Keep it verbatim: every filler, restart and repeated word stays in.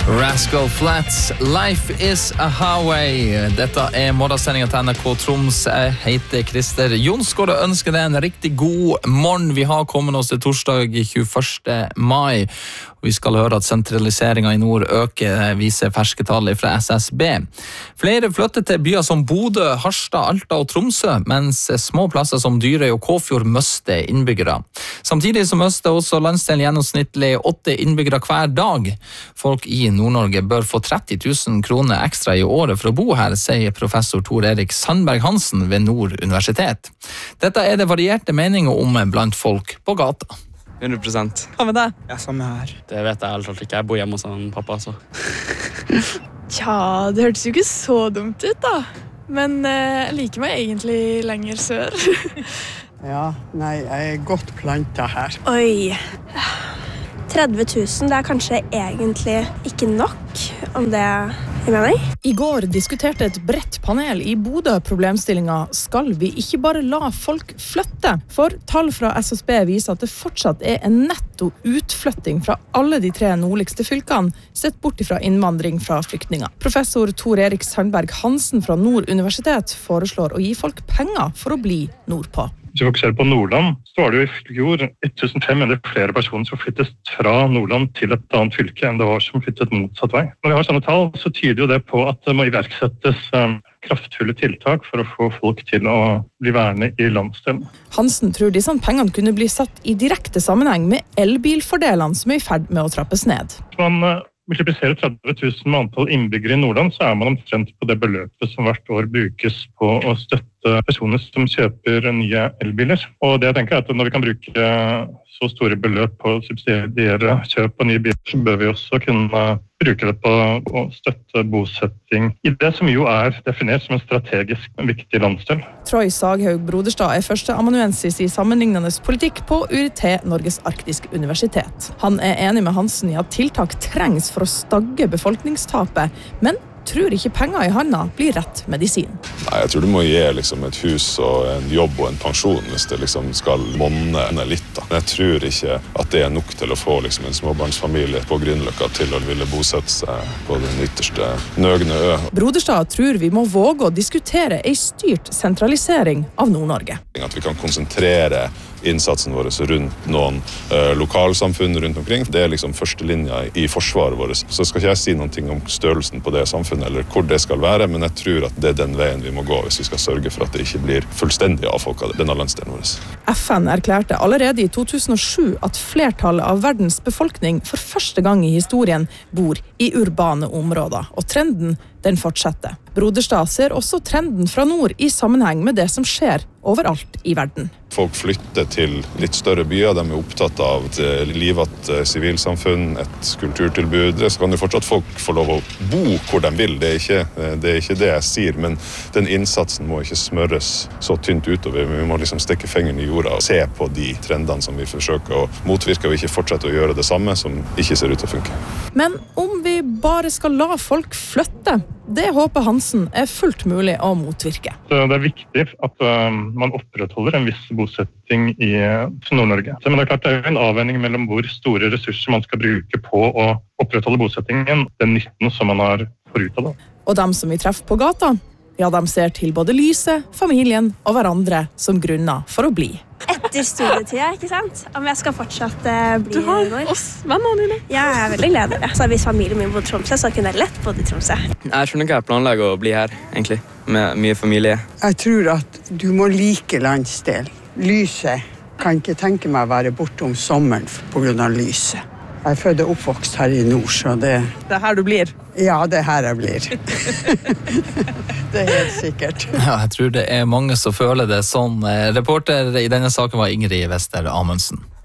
Rascal Flatts, Life is a Highway. Dette er morgensendingen til N R K Troms. Jeg heter Christer Jonsgaard og ønsker deg en riktig god morgen. Vi har kommet oss til torsdag tjueførste mai. Vi skal høre at sentraliseringen i nord øker, viser ferske tall fra S S B. Flere flytter til byer som Bodø, Harstad, Alta og Tromsø, mens små plasser som Dyrøy og Kåfjord mister innbyggere. Samtidig så mister også landsdelen gjennomsnittlig åtte innbyggere hver dag. Folk i Nord-Norge bør få tretti tusen kroner ekstra i året for å bo her, sier professor Tor Erik Sandberg Hansen ved Nord universitet. Dette er det varierte meninger om blant folk på gata. hundre prosent. Hva med deg? Ja, samme her. Det vet jeg helt ikke. Jeg bor hjemme hos en pappa, så. Tja, det hørtes jo ikke så dumt ut da. Men eh, jeg liker meg egentlig lenger sør. Ja, nei, jeg er godt plantet her. Oi, tretti tusen, det er kanskje egentlig ikke nok, om det jeg mener. I går diskuterte et bredt panel i Bodø problemstillinga skal vi ikke bare la folk flytte, for tall fra S S B viser at det fortsatt er en netto utflytting fra alle de tre nordligste fylkene, sett bort fra innvandring fra flyktninger. Professor Tor Erik Sandberg Hansen fra Nord universitet foreslår å gi folk penger for å bli nordpå. Hvis vi fokuserer på Nordland, så var det jo i fjor elleve hundre flere personer som flyttet fra Nordland til et annet fylke enn det var som flyttet motsatt vei. Når vi har sånne tall, så tyder jo det på at det må iverksettes um, kraftfulle tiltak for å få folk til å bli værende i landsdelen. Hansen tror disse pengene kunne bli satt i direkte sammenheng med elbilfordelene som er i ferd med å trappes ned. Man uh, multipliserer tretti tusen med antall innbyggere i Nordland, så er man omtrent på det beløpet som hvert år brukes på å støtte personer som kjøper nye elbiler. Og det jeg tenker er at når vi kan bruke så store beløp på å subsidiere kjøp av nye biler, så bør vi også kunne bruke det på å støtte bosetting i det som jo er definert som en strategisk viktig landsdel. Troy Saghaug Broderstad er førsteamanuensis i sammenlignende politikk på U I T Norges Arktiske Universitet. Han er enig med Hansen i at tiltak trengs for å stagge befolkningstapet, men tror ikke penger i handa blir rett medisin. Nei, jeg tror du må gi liksom et hus og en jobb og en pensjon hvis det liksom skal monne litt. Da. Men jeg tror ikke at det er nok til å få liksom en småbarnsfamilie på Grünerløkka til å ville bosette seg på den ytterste nøgne ø. Broderstad tror vi må våge å diskutere en styrt sentralisering av Nord-Norge. At vi kan konsentrere innsatsen vår rundt noen uh, lokalsamfunn rundt omkring. Det er liksom førstelinja i forsvaret vårt. Så skal ikke jeg si noe om størrelsen på det samfunnet eller hvor det skal være, men jeg tror at det er den veien vi må gå hvis vi skal sørge for at det ikke blir fullstendig avfolket denne landsdelen vår. F N erklærte allerede i to tusen og sju at flertallet av verdens befolkning for første gang i historien bor i urbane områder, og trenden den fortsetter. Broderstad ser også trenden fra nord i sammenheng med det som skjer overalt i verden. Folk flytter til litt større byer, de er opptatt av et livet sivilsamfunn, et kulturtilbud. Så kan jo fortsatt folk få lov å bo hvor de vil, det er ikke det, er ikke det jeg sier, men den innsatsen må ikke smøres så tynt utover. Vi må liksom stikke fingeren i jorda og se på de trendene som vi forsøker å motvirke, og ikke fortsette å gjøre det samme som ikke ser ut til å funke. Men om vi bare skal la folk flytte, det håper Hansen er fullt mulig å motvirke. Det er viktig at man opprettholder en viss bosetting i Nord-Norge. Men det er klart det er en avveining mellom hvor store ressurser man skal bruke på å opprettholde bosettingen, den nytten som man har får ut av det. Og dem som vi treffer på gata, ja, de ser til både lyset, familien og hverandre som grunner for å bli. Etter studietida, ikke sant? Om jeg skal fortsatt uh, bli Du har nord. oss, vennene dine. Ja, jeg er veldig glad i det. Så hvis familien min bodde i Tromsø, så kunne jeg lett bodd i Tromsø. Jeg skjønner ikke jeg planlegger å bli her, egentlig, med mye familie. Jeg tror at du må like landsdel. Lyset kan ikke tenke meg å være borte om sommeren på grunn av lyset. Jeg er født og oppvokst her i nord, så det... Det er her du blir. Ja, det er her jeg blir. Det er helt sikkert. Ja, jeg tror det er mange som føler det sånn. Reporter i denne saken var Ingrid Wester Amundsen.